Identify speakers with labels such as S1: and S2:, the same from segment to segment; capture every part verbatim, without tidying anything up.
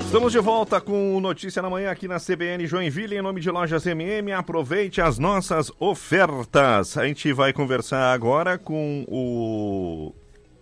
S1: Estamos de volta com Notícia na Manhã aqui na C B N Joinville, em nome de Lojas M M. Aproveite as nossas ofertas. A gente vai conversar agora com o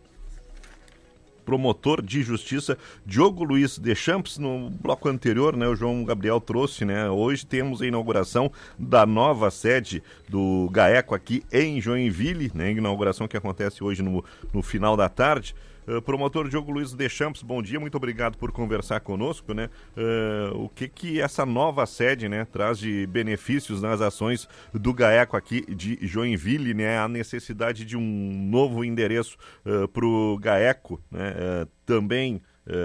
S1: promotor de justiça Diogo Luiz Deschamps. No bloco anterior, né, o João Gabriel trouxe, né, hoje temos a inauguração da nova sede do GAECO aqui em Joinville, né, inauguração que acontece hoje no, no final da tarde. Uh, promotor Diogo Luiz Deschamps, bom dia, muito obrigado por conversar conosco, né? Uh, o que que essa nova sede, né, traz de benefícios nas ações do GAECO aqui de Joinville, né? A necessidade de um novo endereço uh, para o GAECO, né? Uh, também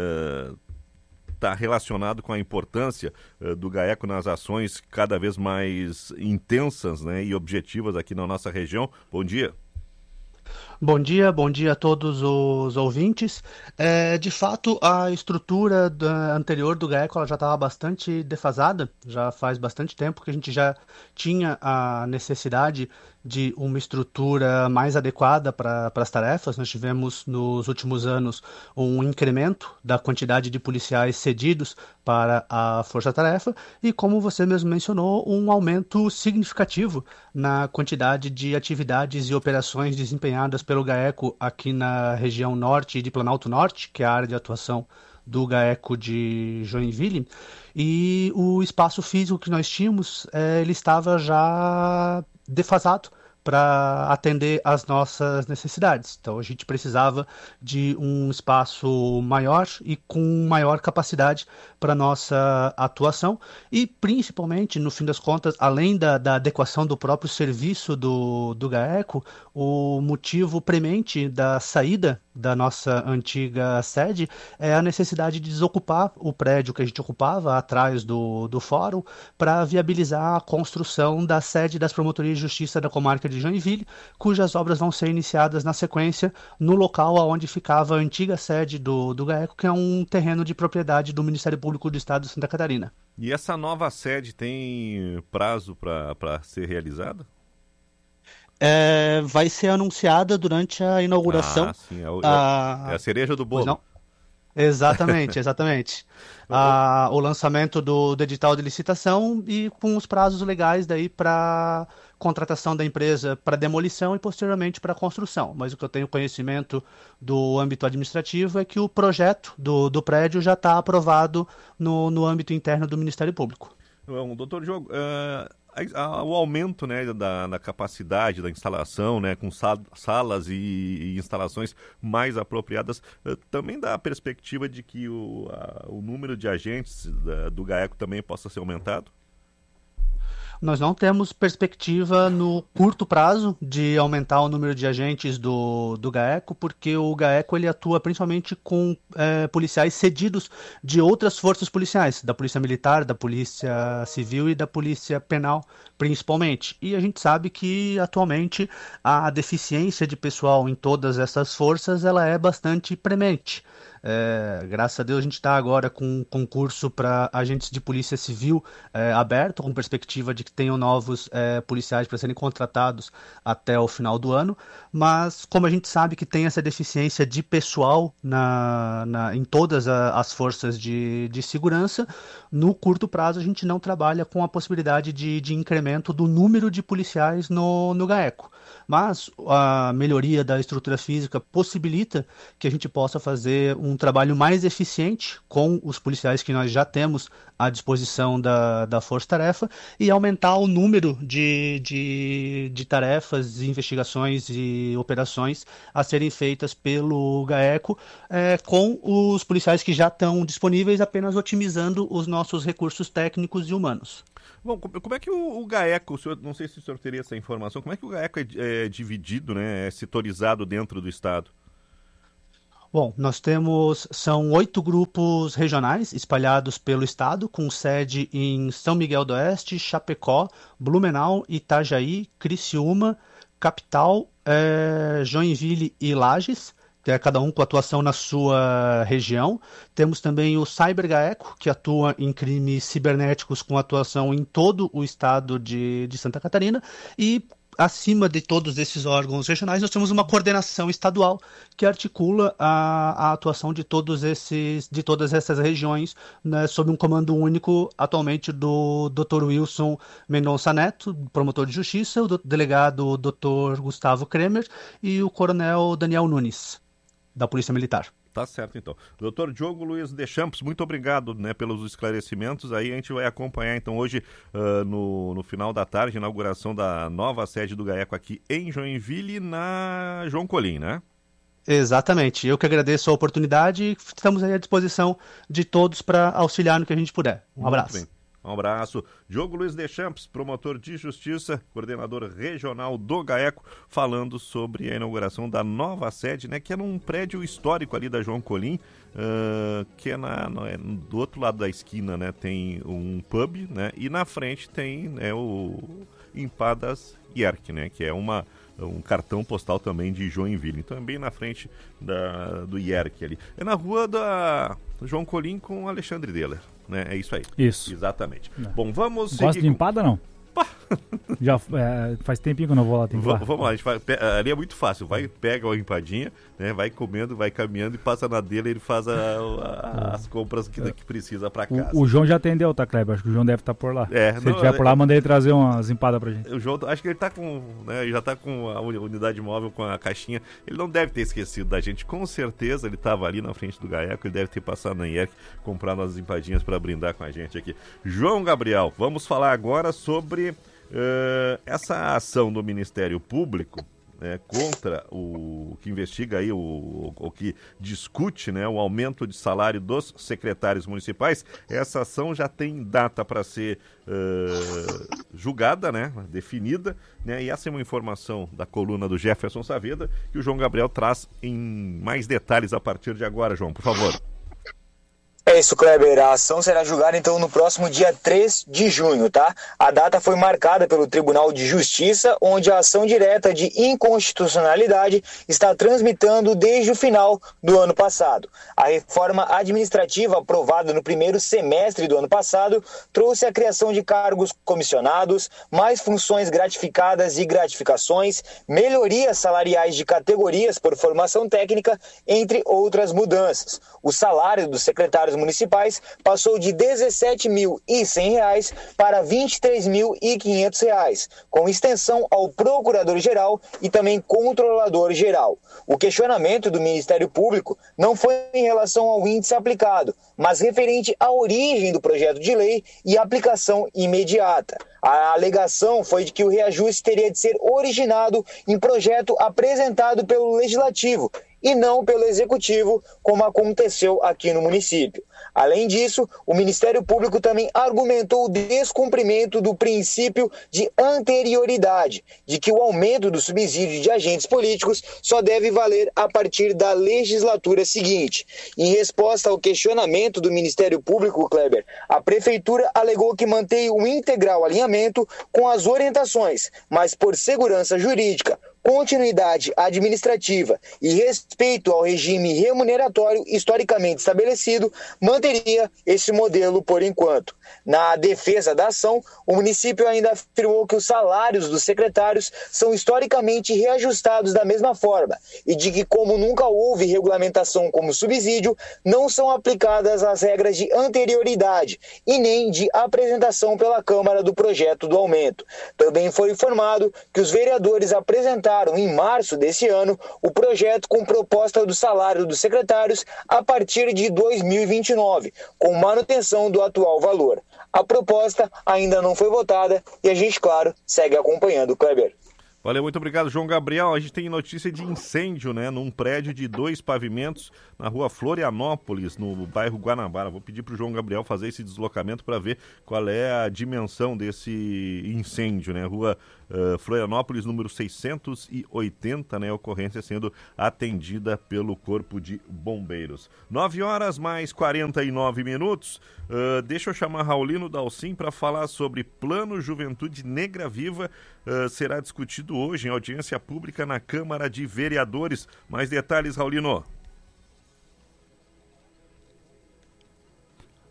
S1: está uh, relacionado com a importância uh, do GAECO nas ações cada vez mais intensas, né, e objetivas aqui na nossa região. Bom dia.
S2: Bom dia, bom dia a todos os ouvintes. É, de fato, a estrutura da, anterior do GAECO ela já estava bastante defasada, já faz bastante tempo que a gente já tinha a necessidade de uma estrutura mais adequada para as tarefas. Nós tivemos nos últimos anos um incremento da quantidade de policiais cedidos para a força-tarefa e, como você mesmo mencionou, um aumento significativo na quantidade de atividades e operações desempenhadas pelo GAECO aqui na região norte de Planalto Norte, que é a área de atuação do GAECO de Joinville, e o espaço físico que nós tínhamos, é, ele estava já defasado para atender às nossas necessidades. Então a gente precisava de um espaço maior e com maior capacidade para nossa atuação e principalmente, no fim das contas, além da, da adequação do próprio serviço do, do GAECO, o motivo premente da saída da nossa antiga sede é a necessidade de desocupar o prédio que a gente ocupava atrás do, do fórum para viabilizar a construção da sede das promotorias de justiça da comarca de Joinville, cujas obras vão ser iniciadas na sequência no local onde ficava a antiga sede do, do GAECO, que é um terreno de propriedade do Ministério Público do Estado de Santa Catarina.
S1: E essa nova sede tem prazo para ser realizada?
S2: É, vai ser anunciada durante a inauguração.
S1: Ah, sim, é, o, a... é a cereja do bolo.
S2: Não? Exatamente, exatamente. ah, o lançamento do, do edital de licitação e com os prazos legais daí para contratação da empresa para demolição e posteriormente para construção. Mas o que eu tenho conhecimento do âmbito administrativo é que o projeto do, do prédio já está aprovado no, no âmbito interno do Ministério Público.
S1: Bom, doutor Diogo, uh... o aumento, né, da, da capacidade da instalação, né, com salas e, e instalações mais apropriadas, também dá a perspectiva de que o, a, o número de agentes da, do GAECO também possa ser aumentado?
S2: Nós não temos perspectiva no curto prazo de aumentar o número de agentes do, do GAECO, porque o GAECO ele atua principalmente com é, policiais cedidos de outras forças policiais, da Polícia Militar, da Polícia Civil e da Polícia Penal, principalmente. E a gente sabe que, atualmente, a deficiência de pessoal em todas essas forças ela é bastante premente. É, graças a Deus a gente está agora com um concurso para agentes de polícia civil é, aberto, com perspectiva de que tenham novos é, policiais para serem contratados até o final do ano, mas como a gente sabe que tem essa deficiência de pessoal na, na, em todas a, as forças de, de segurança, no curto prazo a gente não trabalha com a possibilidade de, de incremento do número de policiais no, no GAECO. Mas a melhoria da estrutura física possibilita que a gente possa fazer um trabalho mais eficiente com os policiais que nós já temos à disposição da, da Força-Tarefa e aumentar o número de, de, de tarefas, investigações e operações a serem feitas pelo GAECO é, com os policiais que já estão disponíveis, apenas otimizando os nossos recursos técnicos e humanos.
S1: Bom, como é que o, o GAECO, o senhor, não sei se o senhor teria essa informação, como é que o GAECO é, é dividido, né, é setorizado dentro do Estado?
S2: Bom, nós temos, são oito grupos regionais espalhados pelo estado, com sede em São Miguel do Oeste, Chapecó, Blumenau, Itajaí, Criciúma, Capital, é, Joinville e Lages, que é cada um com atuação na sua região. Temos também o Cyber GAECO, que atua em crimes cibernéticos com atuação em todo o estado de, de Santa Catarina, e acima de todos esses órgãos regionais, nós temos uma coordenação estadual que articula a, a atuação de todos esses, de todas essas regiões, né, sob um comando único, atualmente do doutor Wilson Mendonça Neto, promotor de justiça, o do, delegado doutor Gustavo Kremer e o coronel Daniel Nunes, da Polícia Militar.
S1: Tá certo, então. doutor Diogo Luiz Deschamps, muito obrigado, né, pelos esclarecimentos. Aí a gente vai acompanhar, então, hoje, uh, no, no final da tarde, a inauguração da nova sede do GAECO aqui em Joinville, na João Colim, né?
S2: Exatamente. Eu que agradeço a oportunidade e estamos aí à disposição de todos para auxiliar no que a gente puder. Um abraço.
S1: Muito bem. Um abraço. Diogo Luiz Deschamps, promotor de justiça, coordenador regional do GAECO, falando sobre a inauguração da nova sede, né, que é num prédio histórico ali da João Colim, uh, que é, na, no, é do outro lado da esquina, né, tem um pub, né, e na frente tem, né, o Empadas Yerk, né, que é uma, um cartão postal também de Joinville. Então é bem na frente da, do Yerk ali. É na rua da João Colim com Alexandre Deller. Né? É isso aí.
S3: Isso.
S1: Exatamente.
S3: Não.
S1: Bom, vamos seguir.
S3: Gosta de empada, não? Já é, faz tempinho que eu não vou lá. Tem que
S1: vamos, vamos lá, a gente vai, ali é muito fácil. Vai, pega uma empadinha, né, vai comendo, vai caminhando e passa na dele, ele faz a, a, as compras que, que precisa pra casa.
S3: O, o João já atendeu, tá, Kleber? Acho que o João deve estar por lá.
S1: É,
S3: Se
S1: não,
S3: ele estiver
S1: é,
S3: por lá, manda ele trazer umas empadas pra gente.
S1: O João, acho que ele tá com, né, já tá com a unidade móvel, com a caixinha. Ele não deve ter esquecido da gente, com certeza. Ele tava ali na frente do GAECO, ele deve ter passado na I E R C, comprado umas empadinhas pra brindar com a gente aqui. João Gabriel, vamos falar agora sobre Uh, essa ação do Ministério Público, né, contra o que investiga aí, o, o, o que discute, né, o aumento de salário dos secretários municipais. Essa ação já tem data para ser uh, julgada, né, definida, né, e essa é uma informação da coluna do Jefferson Saavedra que o João Gabriel traz em mais detalhes a partir de agora. João, por favor.
S4: É isso, Kleber. A ação será julgada, então, no próximo dia três de junho, tá? A data foi marcada pelo Tribunal de Justiça, onde a ação direta de inconstitucionalidade está transmitando desde o final do ano passado. A reforma administrativa aprovada no primeiro semestre do ano passado trouxe a criação de cargos comissionados, mais funções gratificadas e gratificações, melhorias salariais de categorias por formação técnica, entre outras mudanças. O salário dos secretários municipais passou de dezessete mil e cem reais para vinte e três mil e quinhentos reais, com extensão ao procurador-geral e também controlador-geral. O questionamento do Ministério Público não foi em relação ao índice aplicado, mas referente à origem do projeto de lei e aplicação imediata. A alegação foi de que o reajuste teria de ser originado em projeto apresentado pelo Legislativo e não pelo Executivo, como aconteceu aqui no município. Além disso, o Ministério Público também argumentou o descumprimento do princípio de anterioridade, de que o aumento do subsídio de agentes políticos só deve valer a partir da legislatura seguinte. Em resposta ao questionamento do Ministério Público, Kleber, a Prefeitura alegou que mantém um integral alinhamento com as orientações, mas por segurança jurídica, continuidade administrativa e respeito ao regime remuneratório historicamente estabelecido, manteria esse modelo por enquanto. Na defesa da ação, o município ainda afirmou que os salários dos secretários são historicamente reajustados da mesma forma e de que, como nunca houve regulamentação como subsídio, não são aplicadas as regras de anterioridade e nem de apresentação pela Câmara do projeto do aumento. Também foi informado que os vereadores apresentaram em março desse ano o projeto com proposta do salário dos secretários a partir de dois mil e vinte e nove, com manutenção do atual valor. A proposta ainda não foi votada e a gente, claro, segue acompanhando, Kleber.
S1: Valeu, muito obrigado, João Gabriel. A gente tem notícia de incêndio, né, num prédio de dois pavimentos na rua Florianópolis, no bairro Guanabara. Vou pedir para o João Gabriel fazer esse deslocamento para ver qual é a dimensão desse incêndio, né? Rua uh, Florianópolis, número seiscentos e oitenta, né? Ocorrência sendo atendida pelo Corpo de Bombeiros. nove horas mais quarenta e nove minutos. Uh, deixa eu chamar Raulino Dalcin para falar sobre Plano Juventude Negra Viva. Uh, será discutido hoje em audiência pública na Câmara de Vereadores. Mais detalhes, Raulino.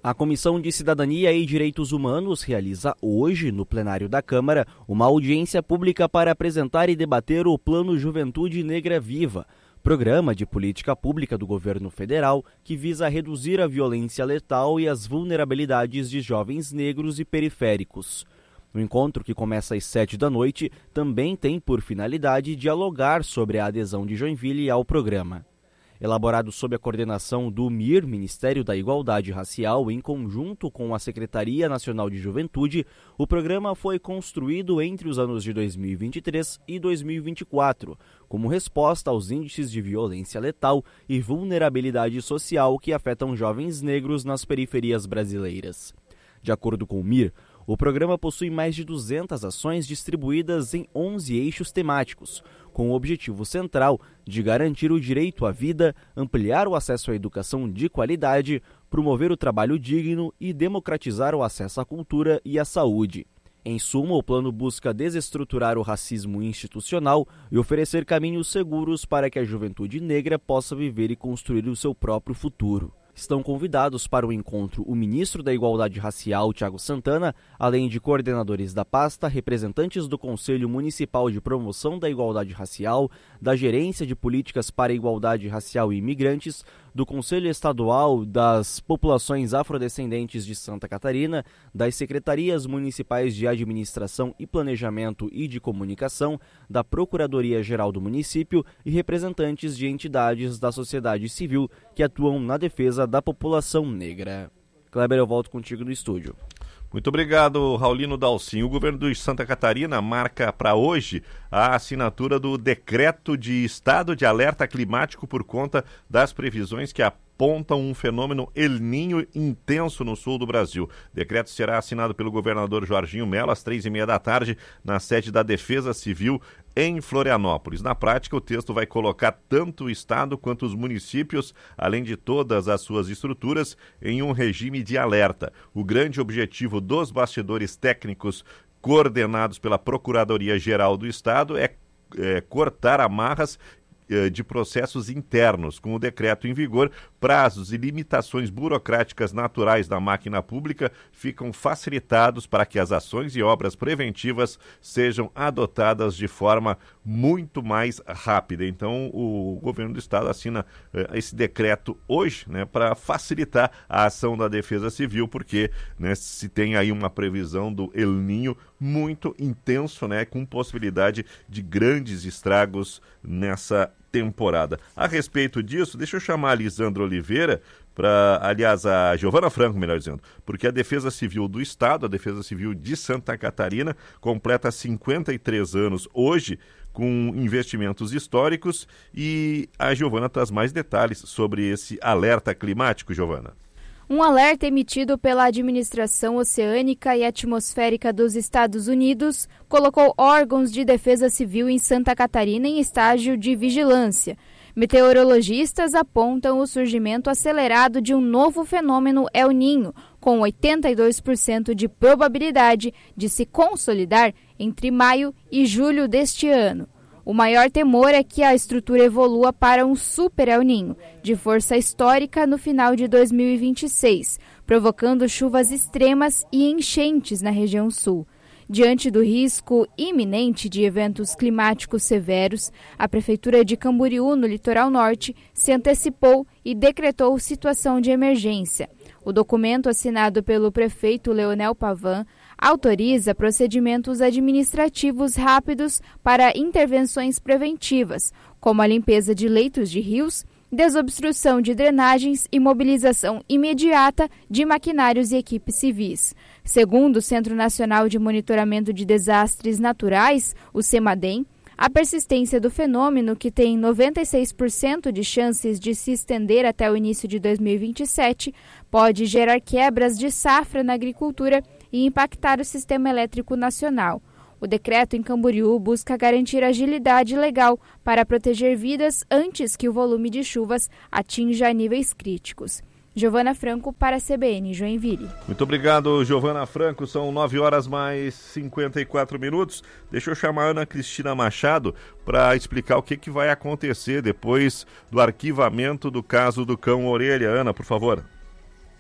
S5: A Comissão de Cidadania e Direitos Humanos realiza hoje, no plenário da Câmara, uma audiência pública para apresentar e debater o Plano Juventude Negra Viva, programa de política pública do governo federal que visa reduzir a violência letal e as vulnerabilidades de jovens negros e periféricos. O encontro, que começa às sete da noite, também tem por finalidade dialogar sobre a adesão de Joinville ao programa. Elaborado sob a coordenação do M I R, Ministério da Igualdade Racial, em conjunto com a Secretaria Nacional de Juventude, o programa foi construído entre os anos de dois mil e vinte e três e dois mil e vinte e quatro, como resposta aos índices de violência letal e vulnerabilidade social que afetam jovens negros nas periferias brasileiras. De acordo com o M I R, o programa possui mais de duzentas ações distribuídas em onze eixos temáticos, com o objetivo central de garantir o direito à vida, ampliar o acesso à educação de qualidade, promover o trabalho digno e democratizar o acesso à cultura e à saúde. Em suma, o plano busca desestruturar o racismo institucional e oferecer caminhos seguros para que a juventude negra possa viver e construir o seu próprio futuro. Estão convidados para o encontro o ministro da Igualdade Racial, Thiago Santana, além de coordenadores da pasta, representantes do Conselho Municipal de Promoção da Igualdade Racial, da Gerência de Políticas para a Igualdade Racial e Imigrantes, do Conselho Estadual das Populações Afrodescendentes de Santa Catarina, das Secretarias Municipais de Administração e Planejamento e de Comunicação, da Procuradoria-Geral do Município e representantes de entidades da sociedade civil que atuam na defesa da população negra. Kleber, eu volto contigo no estúdio.
S1: Muito obrigado, Raulino Dalcin. O governo de Santa Catarina marca para hoje a assinatura do Decreto de Estado de Alerta Climático por conta das previsões que apontam um fenômeno El Niño intenso no sul do Brasil. O decreto será assinado pelo governador Jorginho Mello às três e meia da tarde na sede da Defesa Civil em Florianópolis. Na prática, o texto vai colocar tanto o Estado quanto os municípios, além de todas as suas estruturas, em um regime de alerta. O grande objetivo dos bastidores técnicos coordenados pela Procuradoria-Geral do Estado é, é cortar amarras de processos internos. Com o decreto em vigor, prazos e limitações burocráticas naturais da máquina pública ficam facilitados para que as ações e obras preventivas sejam adotadas de forma muito mais rápida. Então, o governo do estado assina eh, esse decreto hoje, né, para facilitar a ação da Defesa Civil, porque, né, se tem aí uma previsão do El Niño muito intenso, né, com possibilidade de grandes estragos nessa temporada. A respeito disso, deixa eu chamar a Lisandra Oliveira, para, aliás, a Giovana Franco, melhor dizendo, porque a Defesa Civil do Estado, a Defesa Civil de Santa Catarina, completa cinquenta e três anos hoje, com investimentos históricos, e a Giovana traz mais detalhes sobre esse alerta climático, Giovana.
S6: Um alerta emitido pela Administração Oceânica e Atmosférica dos Estados Unidos colocou órgãos de defesa civil em Santa Catarina em estágio de vigilância. Meteorologistas apontam o surgimento acelerado de um novo fenômeno El Niño, com oitenta e dois por cento de probabilidade de se consolidar entre maio e julho deste ano. O maior temor é que a estrutura evolua para um super El Niño, de força histórica no final de dois mil e vinte e seis, provocando chuvas extremas e enchentes na região sul. Diante do risco iminente de eventos climáticos severos, a Prefeitura de Camboriú, no litoral norte, se antecipou e decretou situação de emergência. O documento, assinado pelo prefeito Leonel Pavan, autoriza procedimentos administrativos rápidos para intervenções preventivas, como a limpeza de leitos de rios, desobstrução de drenagens e mobilização imediata de maquinários e equipes civis. Segundo o Centro Nacional de Monitoramento de Desastres Naturais, o CEMADEM, a persistência do fenômeno, que tem noventa e seis por cento de chances de se estender até o início de dois mil e vinte e sete, pode gerar quebras de safra na agricultura e impactar o sistema elétrico nacional. O decreto em Camboriú busca garantir agilidade legal para proteger vidas antes que o volume de chuvas atinja níveis críticos. Giovana Franco para a C B N Joinville.
S1: Muito obrigado, Giovana Franco. São nove horas mais cinquenta e quatro minutos. Deixa eu chamar a Ana Cristina Machado para explicar o que, que vai acontecer depois do arquivamento do caso do cão orelha. Ana, por favor.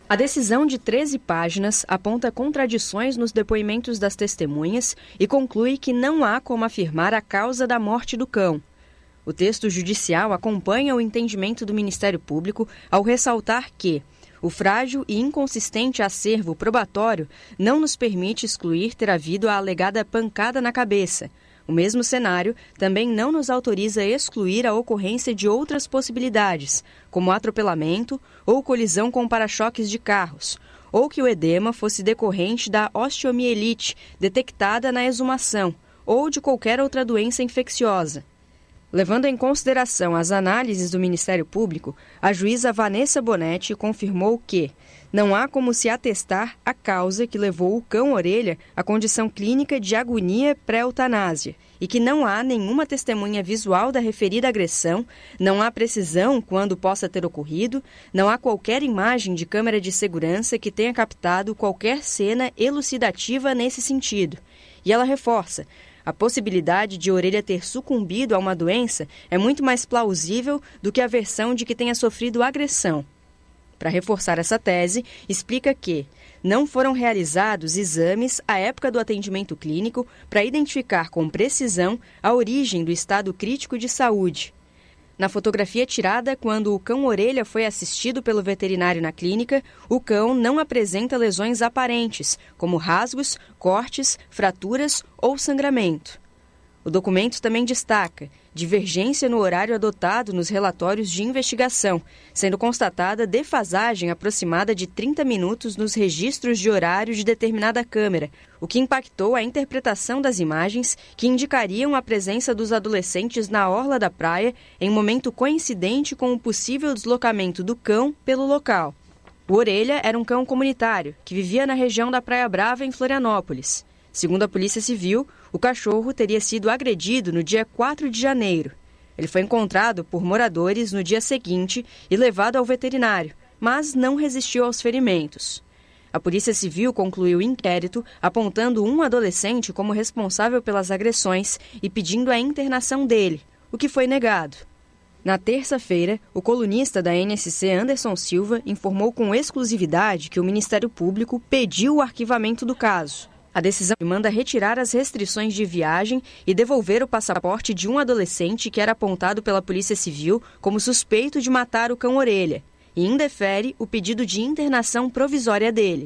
S7: A decisão de treze páginas aponta contradições nos depoimentos das testemunhas e conclui que não há como afirmar a causa da morte do cão. O texto judicial acompanha o entendimento do Ministério Público ao ressaltar que o frágil e inconsistente acervo probatório não nos permite excluir ter havido a alegada pancada na cabeça. O mesmo cenário também não nos autoriza a excluir a ocorrência de outras possibilidades, como atropelamento ou colisão com para-choques de carros, ou que o edema fosse decorrente da osteomielite detectada na exumação, ou de qualquer outra doença infecciosa. Levando em consideração as análises do Ministério Público, a juíza Vanessa Bonetti confirmou que não há como se atestar a causa que levou o cão-orelha à condição clínica de agonia pré-eutanásia e que não há nenhuma testemunha visual da referida agressão, não há precisão quando possa ter ocorrido, não há qualquer imagem de câmera de segurança que tenha captado qualquer cena elucidativa nesse sentido. E ela reforça: a possibilidade de Orelha ter sucumbido a uma doença é muito mais plausível do que a versão de que tenha sofrido agressão. Para reforçar essa tese, explica que não foram realizados exames à época do atendimento clínico para identificar com precisão a origem do estado crítico de saúde. Na fotografia tirada quando o cão-orelha foi assistido pelo veterinário na clínica, o cão não apresenta lesões aparentes, como rasgos, cortes, fraturas ou sangramento. O documento também destaca divergência no horário adotado nos relatórios de investigação, sendo constatada defasagem aproximada de trinta minutos nos registros de horário de determinada câmera, o que impactou a interpretação das imagens que indicariam a presença dos adolescentes na orla da praia em momento coincidente com o possível deslocamento do cão pelo local. O Orelha era um cão comunitário que vivia na região da Praia Brava, em Florianópolis. Segundo a Polícia Civil, o cachorro teria sido agredido no dia quatro de janeiro. Ele foi encontrado por moradores no dia seguinte e levado ao veterinário, mas não resistiu aos ferimentos. A Polícia Civil concluiu o inquérito apontando um adolescente como responsável pelas agressões e pedindo a internação dele, o que foi negado. Na terça-feira, o colunista da N S C, Anderson Silva, informou com exclusividade que o Ministério Público pediu o arquivamento do caso. A decisão manda retirar as restrições de viagem e devolver o passaporte de um adolescente que era apontado pela Polícia Civil como suspeito de matar o cão-orelha e indefere o pedido de internação provisória dele.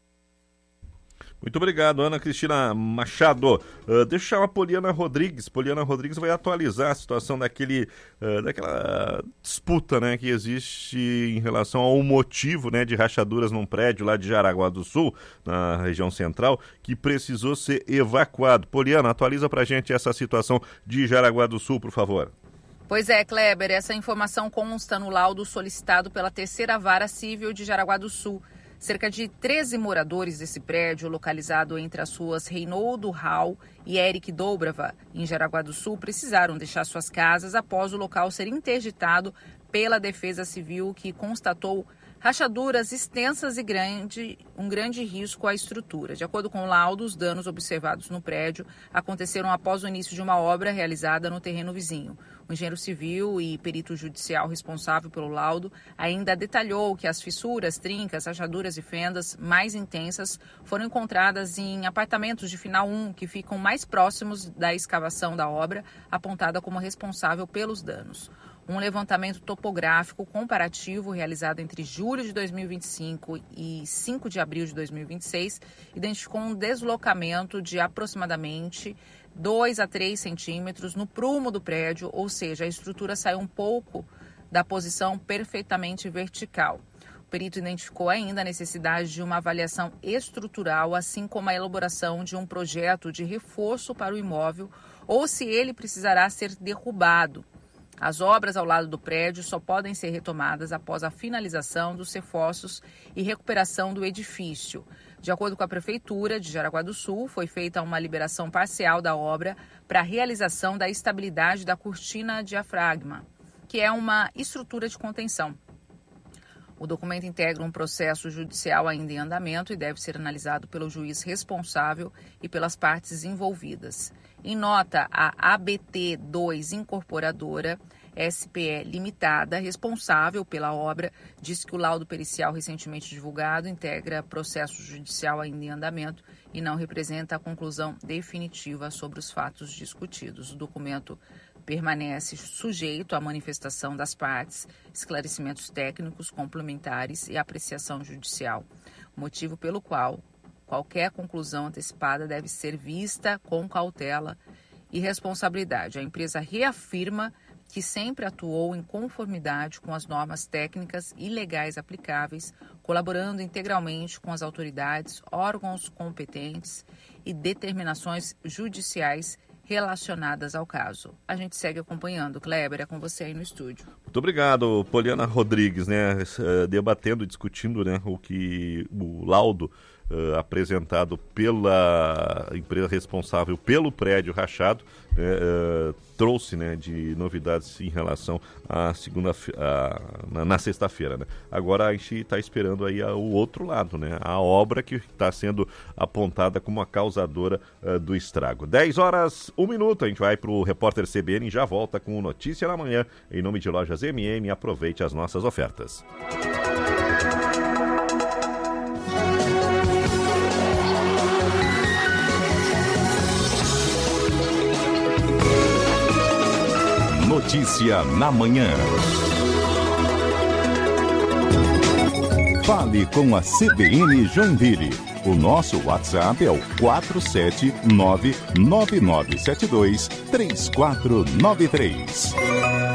S1: Muito obrigado, Ana Cristina Machado. Uh, deixa eu chamar a Poliana Rodrigues. Poliana Rodrigues vai atualizar a situação daquele, uh, daquela disputa, né, que existe em relação ao motivo, né, de rachaduras num prédio lá de Jaraguá do Sul, na região central, que precisou ser evacuado. Poliana, atualiza pra gente essa situação de Jaraguá do Sul, por favor.
S8: Pois é, Kleber, essa informação consta no laudo solicitado pela terceira Vara Civil de Jaraguá do Sul. Cerca de treze moradores desse prédio, localizado entre as ruas Reinoldo Hall e Eric Dobrava, em Jaraguá do Sul, precisaram deixar suas casas após o local ser interditado pela Defesa Civil, que constatou rachaduras extensas e grande, um grande risco à estrutura. De acordo com o laudo, os danos observados no prédio aconteceram após o início de uma obra realizada no terreno vizinho. O engenheiro civil e perito judicial responsável pelo laudo ainda detalhou que as fissuras, trincas, rachaduras e fendas mais intensas foram encontradas em apartamentos de final um, que ficam mais próximos da escavação da obra, apontada como responsável pelos danos. Um levantamento topográfico comparativo realizado entre julho de dois mil e vinte e cinco e cinco de abril de dois mil e vinte e seis identificou um deslocamento de aproximadamente dois a três centímetros no prumo do prédio, ou seja, a estrutura saiu um pouco da posição perfeitamente vertical. O perito identificou ainda a necessidade de uma avaliação estrutural, assim como a elaboração de um projeto de reforço para o imóvel ou se ele precisará ser derrubado. As obras ao lado do prédio só podem ser retomadas após a finalização dos reforços e recuperação do edifício. De acordo com a Prefeitura de Jaraguá do Sul, foi feita uma liberação parcial da obra para a realização da estabilidade da cortina diafragma, que é uma estrutura de contenção. O documento integra um processo judicial ainda em andamento e deve ser analisado pelo juiz responsável e pelas partes envolvidas. Em nota, a A B T dois Incorporadora S P E Limitada, responsável pela obra, disse que o laudo pericial recentemente divulgado integra processo judicial ainda em andamento e não representa a conclusão definitiva sobre os fatos discutidos. O documento permanece sujeito à manifestação das partes, esclarecimentos técnicos complementares e apreciação judicial, motivo pelo qual qualquer conclusão antecipada deve ser vista com cautela e responsabilidade. A empresa reafirma que sempre atuou em conformidade com as normas técnicas e legais aplicáveis, colaborando integralmente com as autoridades, órgãos competentes e determinações judiciais relacionadas ao caso. A gente segue acompanhando. Kleber, é com você aí no estúdio.
S1: Muito obrigado, Poliana Rodrigues, né, debatendo e discutindo, né, o que o laudo uh, apresentado pela empresa responsável pelo prédio rachado, né, uh, trouxe, né, de novidades em relação à segunda a, na, na sexta-feira, né? Agora a gente está esperando aí a, o outro lado, né, a obra que está sendo apontada como a causadora uh, do estrago. dez horas, um minuto, a gente vai para o repórter C B N e já volta com Notícia na Manhã. Em nome de Lojas M M, aproveite as nossas ofertas.
S9: Notícia na Manhã. Fale com a C B N Joinville. O nosso WhatsApp é o quatro sete nove nove nove sete dois três quatro nove três.